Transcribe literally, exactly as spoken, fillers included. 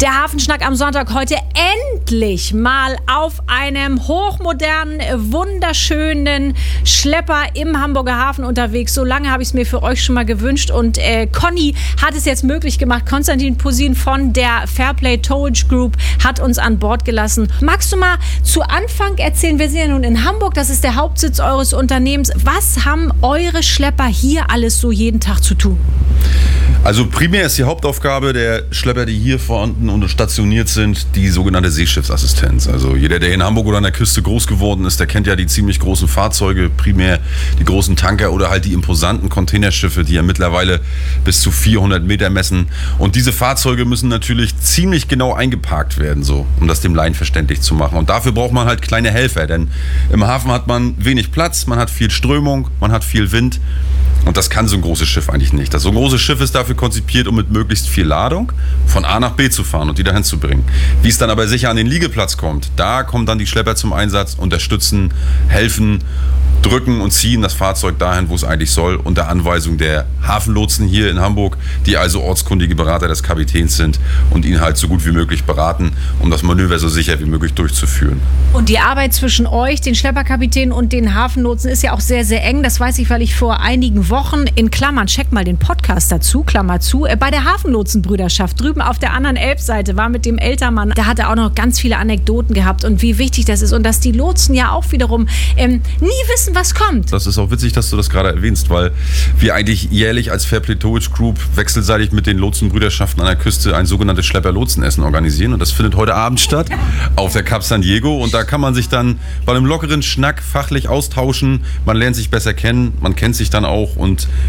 Der Hafenschnack am Sonntag heute endlich mal auf einem hochmodernen, wunderschönen Schlepper im Hamburger Hafen unterwegs. So lange habe ich es mir für euch schon mal gewünscht und äh, Conny hat es jetzt möglich gemacht. Konstantin Posin von der Fairplay Towage Group hat uns an Bord gelassen. Magst du mal zu Anfang erzählen, wir sind ja nun in Hamburg, das ist der Hauptsitz eures Unternehmens. Was haben eure Schlepper hier alles so jeden Tag zu tun? Also primär ist die Hauptaufgabe der Schlepper, die hier vorhanden und stationiert sind, die sogenannte Seeschiffsassistenz. Also jeder, der in Hamburg oder an der Küste groß geworden ist, der kennt ja die ziemlich großen Fahrzeuge, primär die großen Tanker oder halt die imposanten Containerschiffe, die ja mittlerweile bis zu vierhundert Meter messen. Und diese Fahrzeuge müssen natürlich ziemlich genau eingeparkt werden, so, um das dem Laien verständlich zu machen. Und dafür braucht man halt kleine Helfer, denn im Hafen hat man wenig Platz, man hat viel Strömung, man hat viel Wind. Und das kann so ein großes Schiff eigentlich nicht. Das so ein großes Schiff ist dafür konzipiert, um mit möglichst viel Ladung von A nach B zu fahren und die dahin zu bringen. Wie es dann aber sicher an den Liegeplatz kommt, da kommen dann die Schlepper zum Einsatz, unterstützen, helfen, drücken und ziehen das Fahrzeug dahin, wo es eigentlich soll, unter Anweisung der Hafenlotsen hier in Hamburg, die also ortskundige Berater des Kapitäns sind und ihn halt so gut wie möglich beraten, um das Manöver so sicher wie möglich durchzuführen. Und die Arbeit zwischen euch, den Schlepperkapitän und den Hafenlotsen ist ja auch sehr, sehr eng. Das weiß ich, weil ich vor einigen Wochen in Klammern, check mal den Podcast dazu, Klammer zu, bei der Hafenlotsenbrüderschaft drüben auf der anderen Elbseite war mit dem Eltermann, da hat er auch noch ganz viele Anekdoten gehabt und wie wichtig das ist und dass die Lotsen ja auch wiederum ähm, nie wissen, was kommt. Das ist auch witzig, dass du das gerade erwähnst, weil wir eigentlich jährlich als Fairplay Towage Group wechselseitig mit den Lotsenbrüderschaften an der Küste ein sogenanntes Schlepper-Lotsenessen organisieren und das findet heute Abend statt auf der Cap San Diego und da kann man sich dann bei einem lockeren Schnack fachlich austauschen, man lernt sich besser kennen, man kennt sich dann auch und